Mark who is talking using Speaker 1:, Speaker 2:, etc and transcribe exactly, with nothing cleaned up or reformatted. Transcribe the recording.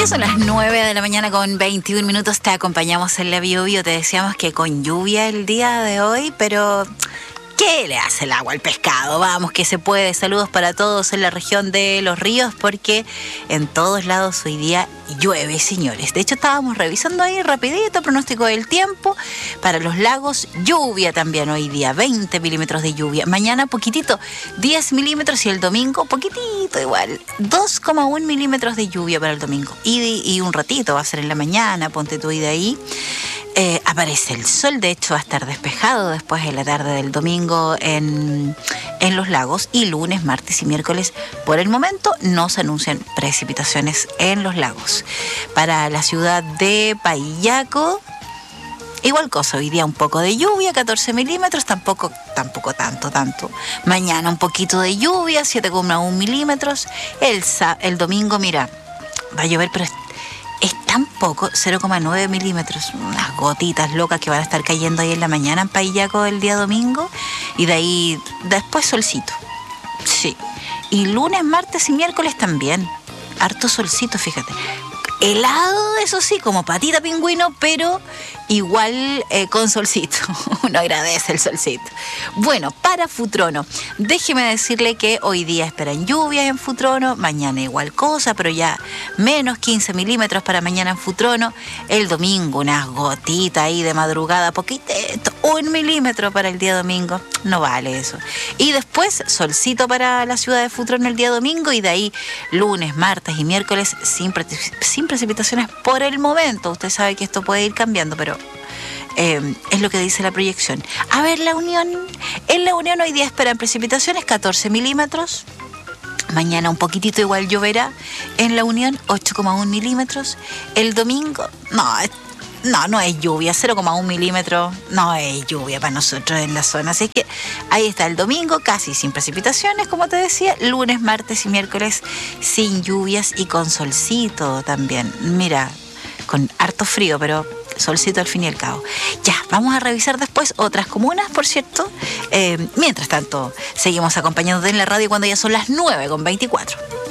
Speaker 1: Ya son las nueve de la mañana con veintiún minutos. Te acompañamos en la Bio Bio. Te decíamos que con lluvia el día de hoy, pero ¿qué le hace el agua al pescado? Vamos, que se puede. Saludos para todos en la región de Los Ríos, porque en todos lados hoy día llueve, señores. De hecho, estábamos revisando ahí rapidito pronóstico del tiempo. Para los lagos, lluvia también hoy día, veinte milímetros de lluvia. Mañana poquitito, diez milímetros, y el domingo poquitito igual, dos coma uno milímetros de lluvia para el domingo. Y, y un ratito va a ser en la mañana, ponte tú, y de ahí Eh, aparece el sol. De hecho va a estar despejado después de la tarde del domingo en, en los lagos, y lunes, martes y miércoles por el momento no se anuncian precipitaciones en los lagos. Para la ciudad de Payaco, igual cosa, hoy día un poco de lluvia, catorce milímetros, tampoco, tampoco tanto, tanto. Mañana un poquito de lluvia, siete coma uno milímetros. El, el domingo, mira, va a llover, pero es Es tan poco, cero coma nueve milímetros, unas gotitas locas que van a estar cayendo ahí en la mañana en Payaco el día domingo, y de ahí después solcito. Sí. Y lunes, martes y miércoles también. Harto solcito, fíjate. Helado, eso sí, como patita pingüino, pero igual eh, con solcito. Uno agradece el solcito. Bueno, para Futrono, déjeme decirle que hoy día esperan lluvias en Futrono, mañana igual cosa, pero ya menos quince milímetros para mañana en Futrono. El domingo unas gotitas ahí de madrugada, poquitito, un milímetro para el día domingo. No vale eso. Y después solcito para la ciudad de Futrono el día domingo, y de ahí lunes, martes y miércoles sin, pre sin precipitaciones por el momento. Usted sabe que esto puede ir cambiando, pero eh, es lo que dice la proyección. A ver, La Unión. En La Unión hoy día esperan precipitaciones, catorce milímetros. Mañana un poquitito igual lloverá. En La Unión, ocho coma uno milímetros. El domingo, no, no, no es lluvia, cero coma uno milímetros. No es lluvia para nosotros en la zona. Así que ahí está el domingo, casi sin precipitaciones, como te decía. Lunes, martes y miércoles sin lluvias y con solcito también. Mira, con harto frío, pero solcito al fin y al cabo. Ya, vamos a revisar después otras comunas, por cierto. Eh, mientras tanto, seguimos acompañándote en la radio cuando ya son las nueve con veinticuatro.